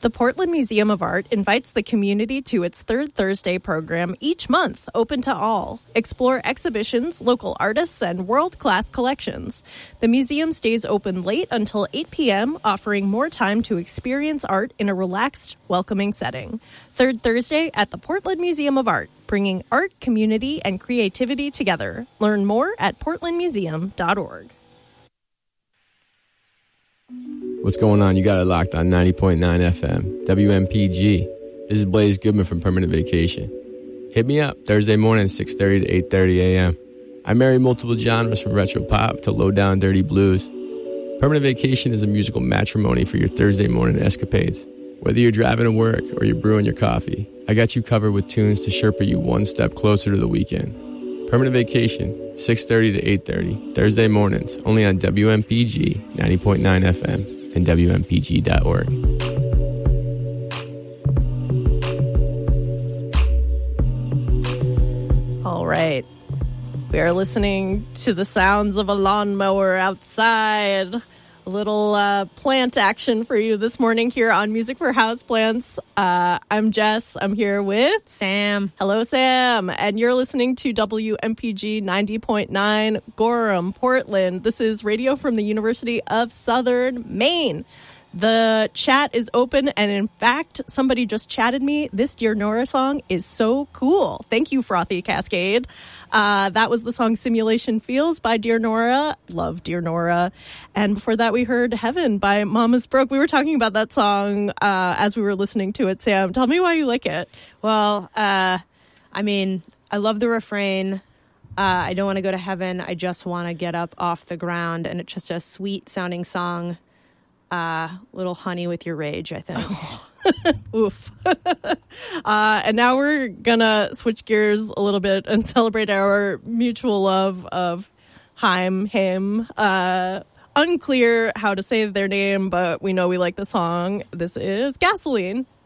The Portland Museum of Art invites the community to its Third Thursday program each month, open to all. Explore exhibitions, local artists, and world-class collections. The museum stays open late until 8 p.m., offering more time to experience art in a relaxed, welcoming setting. Third Thursday at the Portland Museum of Art, bringing art, community, and creativity together. Learn more at portlandmuseum.org. What's going on? You got it locked on 90.9 FM, WMPG. This is Blaze Goodman from Permanent Vacation. Hit me up Thursday morning, 6:30 to 8:30 a.m. I marry multiple genres from retro pop to low-down dirty blues. Permanent Vacation is a musical matrimony for your Thursday morning escapades. Whether you're driving to work or you're brewing your coffee, I got you covered with tunes to Sherpa you one step closer to the weekend. Permanent Vacation, 6:30 to 8:30, Thursday mornings, only on WMPG 90.9 FM. And WMPG.org. All right. We are listening to the sounds of a lawnmower outside. A little plant action for you this morning here on Music for Houseplants. I'm Jess. I'm here with Sam. Hello, Sam. And you're listening to WMPG 90.9 Gorham, Portland. This is radio from the University of Southern Maine. The chat is open, and in fact, somebody just chatted me. This Dear Nora song is so cool. Thank you, Frothy Cascade. That was the song Simulation Feels by Dear Nora. Love Dear Nora. And before that, we heard Heaven by Mama's Broke. We were talking about that song as we were listening to it, Sam. Tell me why you like it. Well, I love the refrain. I don't want to go to heaven. I just want to get up off the ground. And it's just a sweet sounding song. Little honey with your rage, I think. Oof. And now we're gonna switch gears a little bit and celebrate our mutual love of him. Unclear how to say their name, but we know we like the song. This is Gasoline.